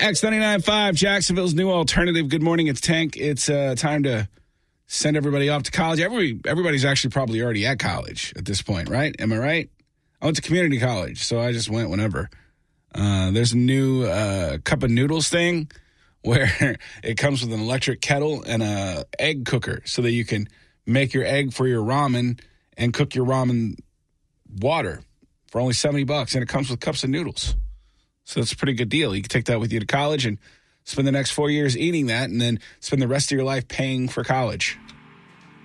X99.5, Jacksonville's new alternative. Good morning, it's Tank. It's time to send everybody off to college. Everybody's actually probably already at college at this point, right? Am I right? I went to community college, so I just went whenever. There's a new cup of noodles thing where it comes with an electric kettle and a egg cooker so that you can make your egg for your ramen and cook your ramen water for only $70, and it comes with cups of noodles. So that's a pretty good deal. You can take that with you to college and spend the next 4 years eating that and then spend the rest of your life paying for college.